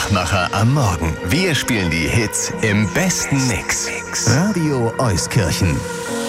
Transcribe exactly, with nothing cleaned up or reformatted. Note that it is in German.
Mutmachmacher am Morgen. Wir spielen die Hits im besten Mix. Radio Euskirchen.